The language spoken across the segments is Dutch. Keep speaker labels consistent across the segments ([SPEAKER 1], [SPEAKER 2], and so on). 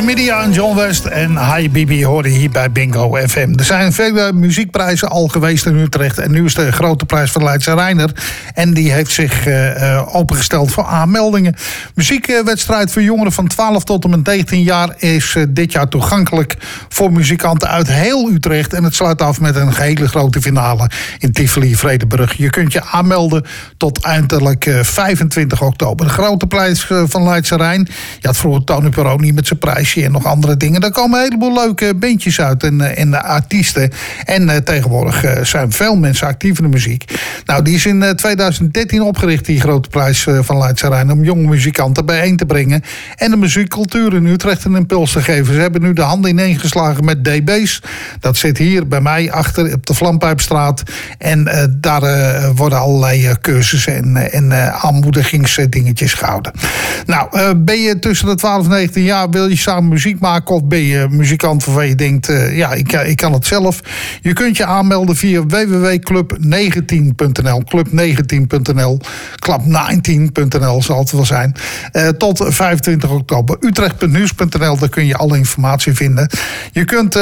[SPEAKER 1] Numidia en John West en Hi Bibi horen hier bij Bingo FM. Er zijn vele muziekprijzen al geweest in Utrecht. En nu is de grote prijs van Leidsche Reiner. En die heeft zich opengesteld voor aanmeldingen. Muziekwedstrijd voor jongeren van 12 tot en met 19 jaar is dit jaar toegankelijk voor muzikanten uit heel Utrecht. En het sluit af met een hele grote finale in Tivoli-Vredenburg. Je kunt je aanmelden tot eindelijk 25 oktober. De grote prijs van Leidsche Rijn. Je had vroeger Tony Peroni met zijn prijsje en nog andere dingen. Daar komen een heleboel leuke bandjes uit en artiesten. En tegenwoordig zijn veel mensen actief in de muziek. Nou, die is in 2013 opgericht, die grote prijs van Leidsche Rijn, om jonge muzikanten bijeen te brengen en de muziekcultuur in Utrecht een impuls te geven. Ze hebben nu de handen ineengeslagen met DB's. Dat zit hier bij mij achter op de Vlampijpstraat. En daar worden allerlei cursussen en aanmoedigingsdingetjes gehouden. Nou, ben je tussen de 12 en 19 jaar, wil je samen muziek maken, of ben je muzikant waarvan je denkt, ik kan het zelf. Je kunt je aanmelden via www.club19.nl, club19.nl, club19.nl zal het wel zijn, tot 25 oktober. Utrecht.nieuws.nl, daar kun je alle informatie vinden. Je kunt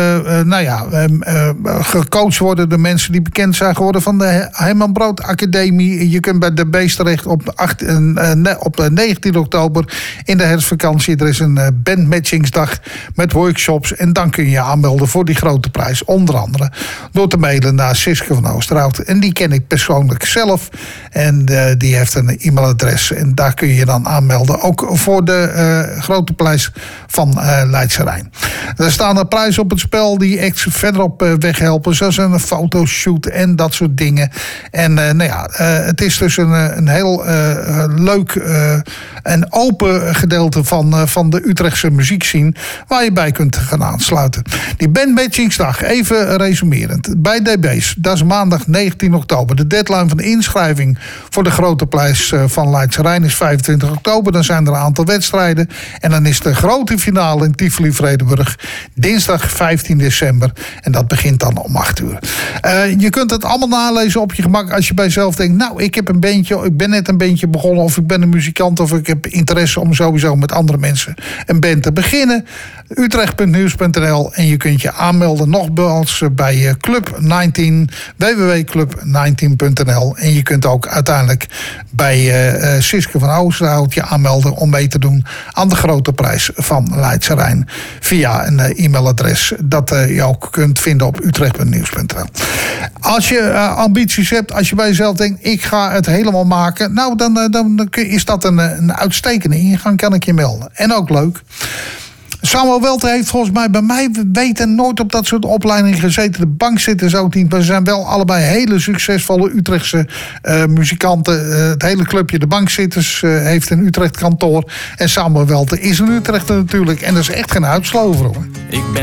[SPEAKER 1] gecoacht worden door mensen die bekend zijn geworden van de Herman Brood Academie. Je kunt bij de Beest terecht op 19 oktober in de herfstvakantie. Er is een bandmatchingsdag met workshops en dan kun je je aanmelden voor die grote prijs. Onder andere door te mailen naar Siske van Oosterhout. En die ken ik persoonlijk zelf. En die heeft een e-mailadres. En daar kun je je dan aanmelden. Ook voor de grote prijs van Leidsche Rijn. Er staan er prijzen op het spel die echt verderop weghelpen. Zoals een fotoshoot en dat soort dingen. En het is dus een heel leuk en open gedeelte van de Utrechtse muziekscene waar je bij kunt gaan aansluiten. Die bandmatchingsdag, even resumerend. Bij DB's, dat is maandag 19 oktober. De deadline van de inschrijving voor de grote prijs van Leidsche Rijn is 25 oktober. Dan zijn er een aantal wedstrijden. En dan is de grote finale in Tivoli-Vredenburg dinsdag 15 december. En dat begint dan om 8 uur. Je kunt het allemaal nalezen op je gemak als je bij jezelf denkt, nou, ik heb een bandje, ik ben net een bandje begonnen, of ik ben een muzikant, of ik heb interesse om sowieso met andere mensen een band te beginnen. Utrecht.nieuws.nl en je kunt je aanmelden nogmaals bij Club 19, www.club19.nl. En je kunt ook uiteindelijk bij Siske van Oosterhout je aanmelden om mee te doen aan de grote prijs van Leidsche Rijn via een e-mailadres dat je ook kunt vinden op Utrecht.nieuws.nl. Als je ambities hebt, als je bij jezelf denkt, ik ga het helemaal maken, nou dan is dat een uitstekende ingang, kan ik je melden. En ook leuk. Samuel Welte heeft volgens mij bij mij weten nooit op dat soort opleidingen gezeten. De bankzitters ook niet. Maar ze zijn wel allebei hele succesvolle Utrechtse muzikanten. Het hele clubje de bankzitters heeft een Utrecht kantoor. En Samuel Welte is een Utrechter natuurlijk. En dat is echt geen uitslover, hoor.
[SPEAKER 2] Ik ben